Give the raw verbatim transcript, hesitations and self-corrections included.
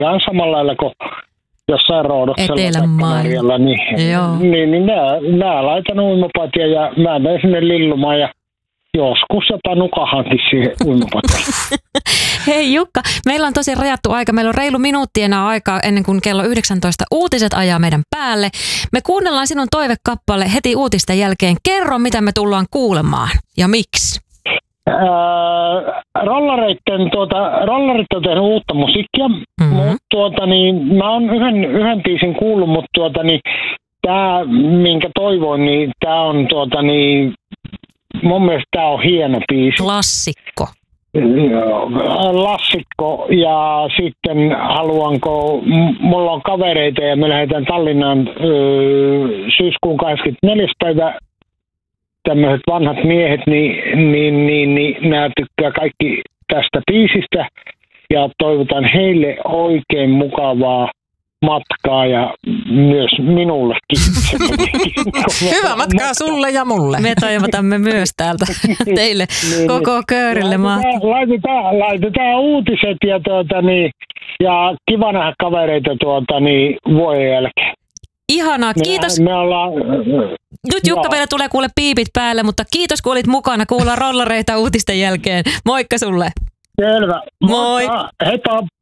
vähän samalla lailla kuin jossain Roodoksella Etelänmaalla. tai niin, niin, niin nää, nää laitan uimapatia ja mä menen sinne lillumaan ja joskus jopa nukahankin siihen uimapatiin. Hei Jukka, meillä on tosi rajattu aika. Meillä on reilu minuutti enää aikaa ennen kuin kello yhdeksäntoista uutiset ajaa meidän päälle. Me kuunnellaan sinun toivekappale heti uutisten jälkeen. Kerro, mitä me tullaan kuulemaan ja miksi. Äh, rollareitten, tuota, rollarit on tehnyt uutta musiikkia, mm-hmm. mutta tuota, niin, mä oon yhden, yhden biisin kuullut, mutta tuota, niin, tää, minkä toivoin, niin tää on tuota, niin, mun mielestä tää on hieno biisi. Klassikko. Lassikko ja sitten haluanko, mulla on kavereita ja me lähdetään Tallinnaan öö, syyskuun kahdeskymmenesneljäs päivä. Tämmöiset vanhat miehet, niin, niin, niin, niin nämä tykkää kaikki tästä biisistä ja toivotan heille oikein mukavaa matkaa ja myös minullekin. Hyvä matkaa sulle ja mulle. Me toivotamme myös täältä teille niin, koko köörille. Laitetaan, laitetaan, laitetaan uutiset ja, tuota, niin, ja kiva nähdä kavereita tuota, niin, vuoden jälkeen. Ihanaa, kiitos. Me, me ollaan, Nyt Jukka vielä tulee kuule piipit päälle, mutta kiitos kun olit mukana. Kuullaan rollareita uutisten jälkeen. Moikka sulle. Selvä. Moi. Heippa.